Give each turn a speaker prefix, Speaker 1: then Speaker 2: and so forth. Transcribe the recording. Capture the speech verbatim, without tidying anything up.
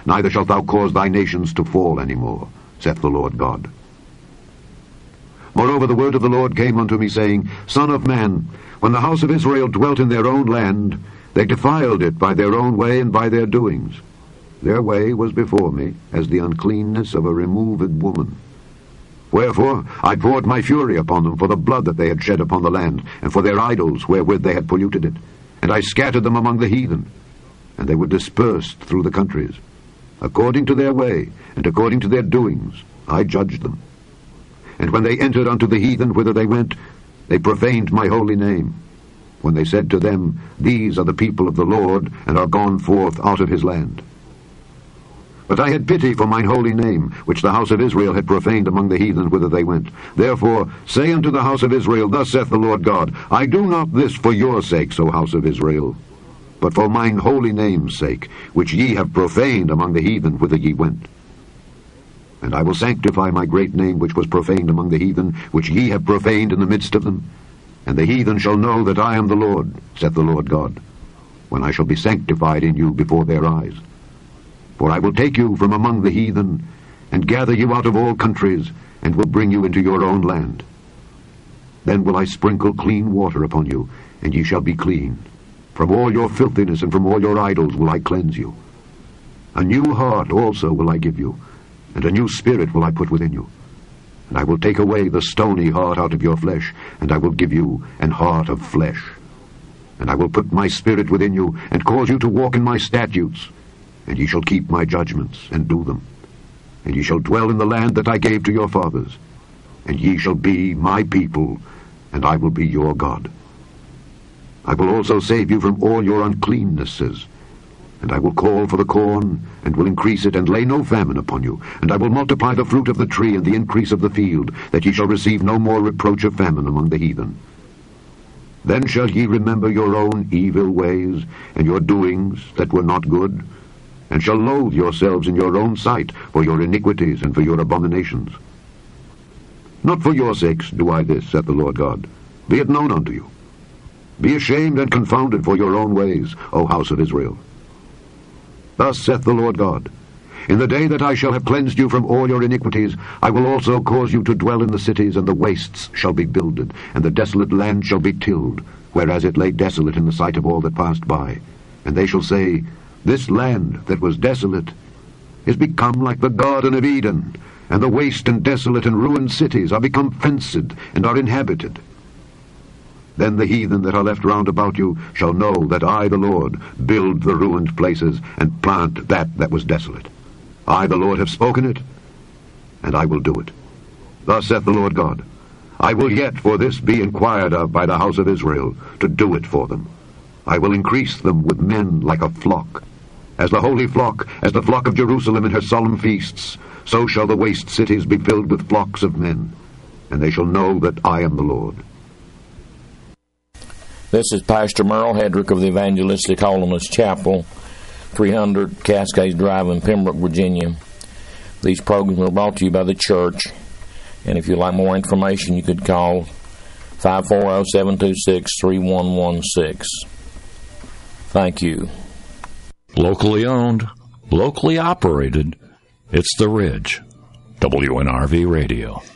Speaker 1: neither shalt thou cause thy nations to fall any more, saith the Lord God. Moreover, the word of the Lord came unto me, saying, Son of man, when the house of Israel dwelt in their own land, they defiled it by their own way and by their doings. Their way was before me as the uncleanness of a removed woman. Wherefore I poured my fury upon them for the blood that they had shed upon the land, and for their idols wherewith they had polluted it. And I scattered them among the heathen, and they were dispersed through the countries. According to their way, and according to their doings, I judged them. And when they entered unto the heathen whither they went, they profaned my holy name, when they said to them, These are the people of the Lord, and are gone forth out of his land. But I had pity for mine holy name, which the house of Israel had profaned among the heathen whither they went. Therefore say unto the house of Israel, Thus saith the Lord God, I do not this for your sakes, O house of Israel, but for mine holy name's sake, which ye have profaned among the heathen whither ye went. And I will sanctify my great name which was profaned among the heathen, which ye have profaned in the midst of them. And the heathen shall know that I am the Lord, saith the Lord God, when I shall be sanctified in you before their eyes. For I will take you from among the heathen, and gather you out of all countries, and will bring you into your own land. Then will I sprinkle clean water upon you, and ye shall be clean. From all your filthiness and from all your idols will I cleanse you. A new heart also will I give you, and a new spirit will I put within you. And I will take away the stony heart out of your flesh, and I will give you an heart of flesh. And I will put my spirit within you, and cause you to walk in my statutes. And ye shall keep my judgments, and do them. And ye shall dwell in the land that I gave to your fathers. And ye shall be my people, and I will be your God. I will also save you from all your uncleannesses. And I will call for the corn, and will increase it, and lay no famine upon you. And I will multiply the fruit of the tree and the increase of the field, that ye shall receive no more reproach of famine among the heathen. Then shall ye remember your own evil ways, and your doings that were not good, and shall loathe yourselves in your own sight for your iniquities and for your abominations. Not for your sakes do I this, saith the Lord God. Be it known unto you. Be ashamed and confounded for your own ways, O house of Israel. Thus saith the Lord God, In the day that I shall have cleansed you from all your iniquities, I will also cause you to dwell in the cities, and the wastes shall be builded, and the desolate land shall be tilled, whereas it lay desolate in the sight of all that passed by. And they shall say, This land that was desolate is become like the Garden of Eden, and the waste and desolate and ruined cities are become fenced and are inhabited. Then the heathen that are left round about you shall know that I, the Lord, build the ruined places, and plant that that was desolate. I, the Lord, have spoken it, and I will do it. Thus saith the Lord God, I will yet for this be inquired of by the house of Israel, to do it for them. I will increase them with men like a flock. As the holy flock, as the flock of Jerusalem in her solemn feasts, so shall the waste cities be filled with flocks of men, and they shall know that I am the Lord.
Speaker 2: This is Pastor Merle Hedrick of the Evangelistic Holiness Chapel, three hundred Cascades Drive in Pembroke, Virginia. These programs are brought to you by the church, and if you'd like more information, you could call five four zero, seven two six, three one one six. Thank you.
Speaker 3: Locally owned, locally operated, it's The Ridge. W N R V Radio.